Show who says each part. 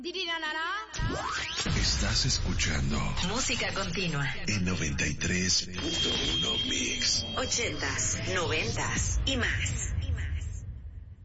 Speaker 1: Estás escuchando
Speaker 2: Música continua
Speaker 1: en 93.1 Mix.
Speaker 2: 80s, 90s y más.